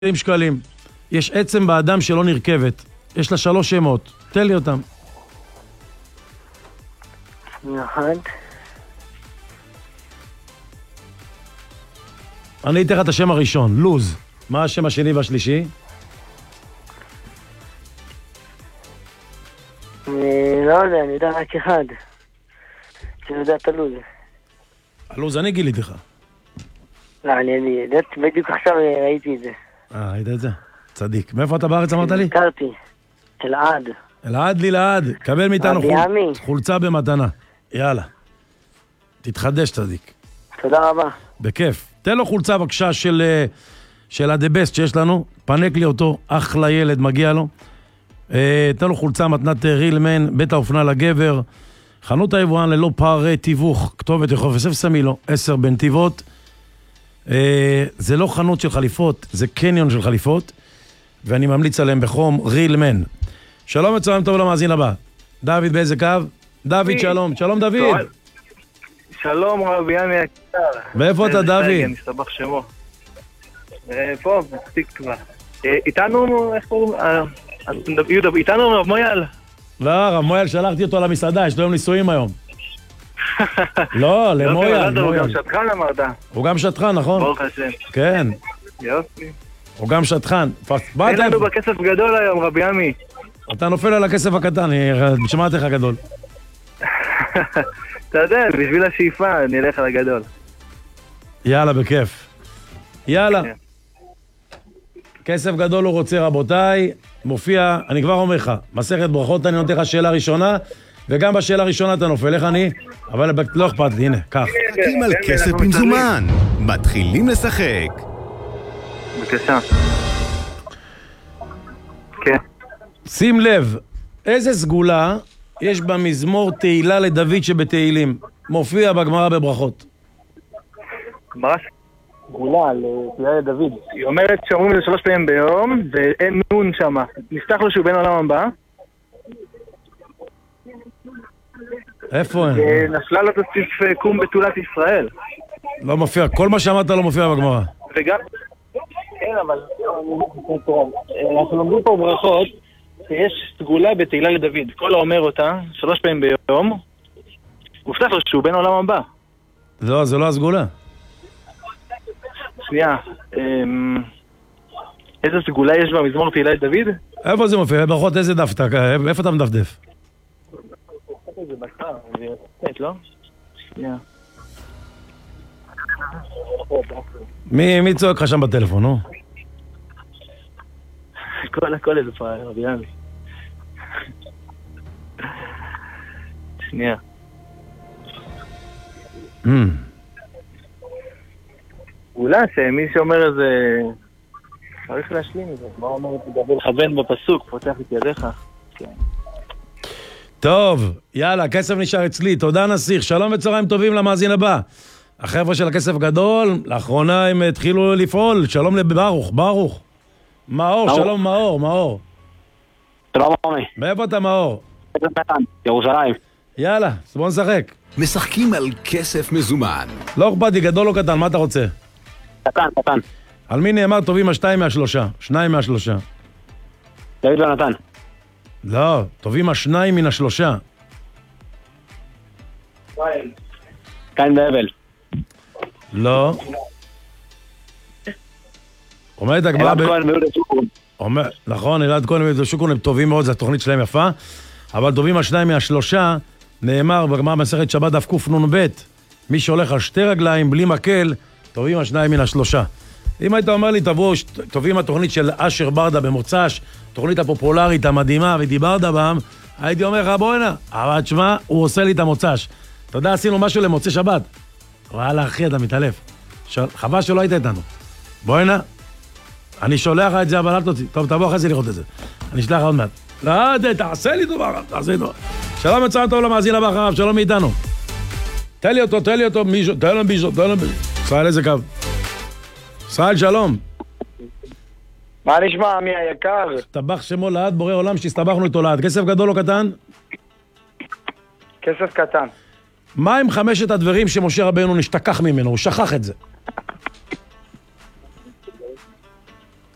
שקלים. יש עצם באדם שלא נרכבת. יש לה 3 שמות. תן לי אותם. אחד. אני אתן לך את השם הראשון, לוז. מה השם השני והשלישי? אני לא יודע, אני יודע רק אחד. שאני יודע את הלוז. הלוז אני גיליתי לך. לא, אני יודעת, בדיוק עכשיו ראיתי את זה. ראית את זה? צדיק. מאיפה אתה בארץ אמרת לי? הכרתי. אלעד. אלעד לילעד. קבל מאיתנו אביעמי. חולצה במתנה. יאללה. תתחדש צדיק. תודה רבה. בכיף. תן לו חולצה בבקשה של ה-The Best שיש לנו. פנק לי אותו. אחלה ילד, מגיע לו. תן לו חולצה מתנת רילמן, בית האופנה לגבר. חנות היבואן ללא פערי תיווך. כתובת רחוב יוסף סמילו, 10 בנתיבות. זה לא חנות של חליפות, זה קניון של חליפות, ואני ממליץ עליהם בחום, רילמן. שלום וצהריים טוב למאזין הבא. דוד באיזה קו? דוד שלום. שלום דוד. שלום רבי ימי הקטר. ואיפה אתה דוד? מסתבך שמו. פה, מספיק כבר. איתנו, איך קוראים? יהודה, איתנו רב מויאל. לא, רב מויאל שלחתי אותו למסעדה, יש לו יום נישואים היום. לא, למויאל. הוא גם שטחן אמרת. הוא גם שטחן, נכון? ברוך השם. כן. יופי. הוא גם שטחן. אין לנו בכסף גדול היום, רבי ימי. אתה נופל על הכסף הקטן, אני שמעתי לך גדול. אתה יודע, בשביל השאיפה נלך על הגדול. יאללה, בכיף. יאללה. כסף גדול הוא רוצה, רבותיי. מופיע, אני כבר אומר לך, מסכת ברכות, אני נותן לך שאלה ראשונה, וגם בשאלה הראשונה אתה נופל, איך אני? אבל לא אכפת לי, הנה, קח. מחכים על כסף במזומן. מתחילים לשחק. בבקשה. כן. שים לב, איזה סגולה יש במזמור תהילה לדוד שבתהילים? מופיע בגמרא בברכות. גמרא סגולה לתהילה לדוד. היא אומרת שאומרים את זה 3 פעמים ביום, ואין נון שמה. נפתח לו שהוא בן עולם הבא. איפה אין? נפלה לו תוסיף קום בתולת ישראל. לא מופיע, כל מה שאמרת לא מופיע בגמרא. וגם... כן, אבל... אנחנו לומדים פה ברכות שיש סגולה בתהילה לדוד. כל האומר אותה 3 פעמים ביום, הובטח לו שהוא בן עולם הבא. לא, זה לא הסגולה. שנייה, איזה סגולה יש במזמור תהילה לדוד? איפה זה מופיע? ברכות איזה דף? איפה אתה מדפדף? זה בקר, זה יוצאת, לא? שנייה. מי צועק לך שם בטלפון, נו? הכל איזה פה, רבי ימי. שנייה. אולי שמי שאומר איזה... צריך להשלים את זה. מה אומר תדבר לכוון בפסוק, פותח את ידיך. כן. טוב, יאללה, הכסף נשאר אצלי. תודה נסיך, שלום וצהריים טובים למאזין הבא. החבר'ה של הכסף גדול, לאחרונה הם התחילו לפעול. שלום לברוך, ברוך. מאור, שלום מאור. שלום עמי. מאיפה אתה מאור? ירושלים. יאללה, בוא נשחק. משחקים על כסף מזומן. לא אכפת לי, גדול או קטן, מה אתה רוצה? קטן. על מי נאמר טובים 2 מה-3? 2 מה-3. דוד ונתן. לא, טובים 2 מן 3. קין והבל. לא. אומרת הגמרא... אלעד כהן ויהודה שוקרון. נכון, אלעד כהן ויהודה שוקרון הם טובים מאוד, זו התוכנית שלהם יפה. אבל טובים 2 מה-3 נאמר בגמרא מסכת שבת דף קנ"ב, מי שהולך על 2 רגליים בלי מקל, טובים 2 מן 3. אם היית אומר לי, תבואו, טובים התוכנית של אשר ברדה במוצ"ש, תוכנית הפופולרית המדהימה, ודיברת בם, הייתי אומר לך, בוא הנה, אבל תשמע, הוא עושה לי את המוצ"ש. אתה יודע, עשינו משהו למוצא שבת. וואלה, אחי, אתה מתעלף. חבל שלא היית איתנו. בוא הנה, אני שולח לך את זה, אבל אל תוציא. טוב, תבוא אחרי זה לראות את זה. אני אשלח עוד מעט. לא, תעשה לי טובה, תעשה לי טובה. שלום וצהריים טוב למאזין הבא אחריו, שלום מאיתנו. תן לי אותו, מישהו, תן לו מישהו. ישראל איזה קו. ישראל, שלום. מה נשמע, מי היקר? טבח שמו לעד, בורא עולם שהסתבחנו איתו לעד. כסף גדול או קטן? כסף קטן. מה עם 5 הדברים שמשה רבנו נשתכח ממנו? הוא שכח את זה.